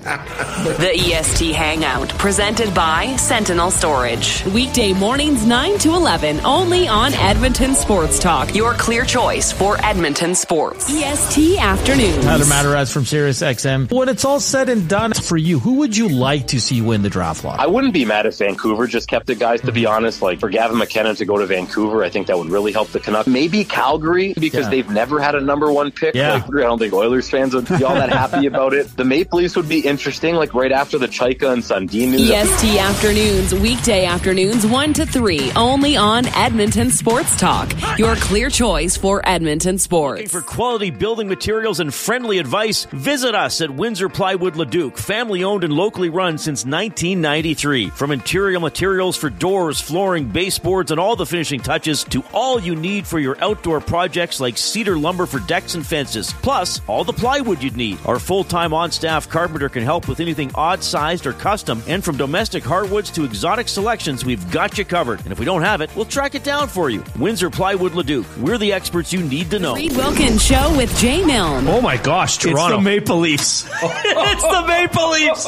The E S T Hangout, presented by Sentinel Storage. Weekday mornings nine to eleven, only on Edmonton Sports Talk. Your clear choice for Edmonton sports. E S T Afternoons. Tyler Mataraz from Sirius X M. When it's all said and done for you, who would you like to see win the draft lottery? I wouldn't be mad if Vancouver just kept it, guys, to be honest. Like, for Gavin McKenna to go to Vancouver, I think that would really help the Canucks. Maybe Calgary, because Yeah. they've never had a number one pick. Yeah. Like, I don't think Oilers fans would be all that happy about it. The Maple Leafs would be interesting, like right after the Chaika and Sundin news. E S T Afternoons, weekday afternoons one to three, only on Edmonton Sports Talk. Your clear choice for Edmonton sports. Looking for quality building materials and friendly advice? Visit us at Windsor Plywood Leduc, family owned and locally run since nineteen ninety-three. From interior materials for doors, flooring, baseboards, and all the finishing touches to all you need for your outdoor projects like cedar lumber for decks and fences. Plus, all the plywood you'd need. Our full-time on-staff carpenter can help with anything odd-sized or custom, and from domestic hardwoods to exotic selections, we've got you covered. And if we don't have it, we'll track it down for you. Windsor Plywood Leduc. We're the experts you need to know. Reed Wilkins Show with Jay Milne. Oh my gosh, Toronto. It's the Maple Leafs. It's the Maple Leafs.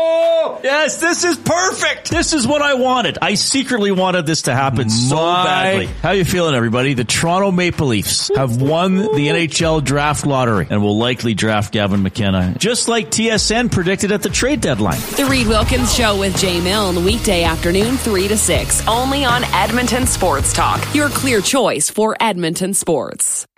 Yes, this is perfect. This is what I wanted. I secretly wanted this to happen so badly. How you feeling, everybody? The Toronto Maple Leafs have won the N H L draft lottery and will likely draft Gavin McKenna, just like T S N predicted at the trade deadline. The Reed Wilkins Show with Jay Milne, weekday afternoon three to six, only on Edmonton Sports Talk. Your clear choice for Edmonton sports.